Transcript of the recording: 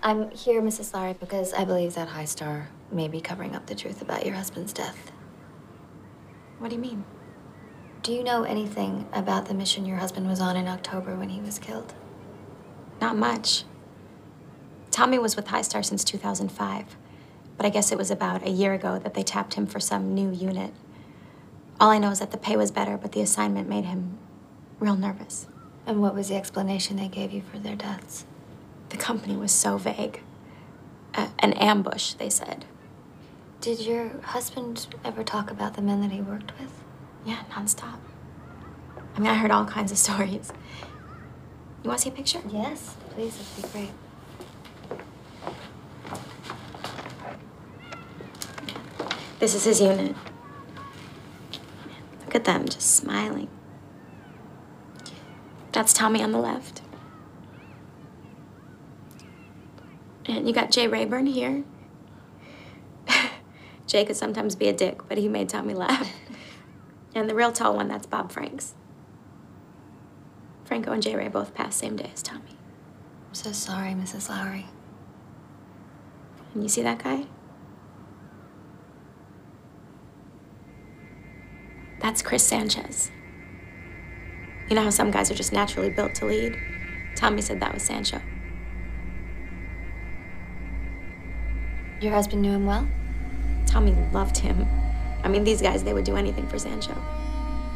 I'm here, Mrs. Lowry, because I believe that High Star may be covering up the truth about your husband's death. What do you mean? Do you know anything about the mission your husband was on in October when he was killed? Not much. Tommy was with High Star since 2005, but I guess it was about a year ago that they tapped him for some new unit. All I know is that the pay was better, but the assignment made him real nervous. And what was the explanation they gave you for their deaths? The company was so vague. An ambush, they said. Did your husband ever talk about the men that he worked with? Yeah, nonstop. I mean, I heard all kinds of stories. You want to see a picture? Yes, please, that'd be great. This is his unit. Look at them, just smiling. That's Tommy on the left. And you got Jay Rayburn here. Jay could sometimes be a dick, but he made Tommy laugh. And the real tall one, that's Bob Franks. Franco and Jay Ray both passed same day as Tommy. I'm so sorry, Mrs. Lowry. And you see that guy? That's Chris Sanchez. You know how some guys are just naturally built to lead? Tommy said that was Sancho. Your husband knew him well? Tommy loved him. I mean, these guys, they would do anything for Sancho.